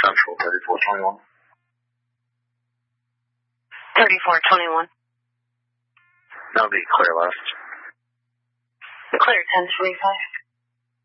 Central, 3421. 3421. That'll be clear left. Clear 1025.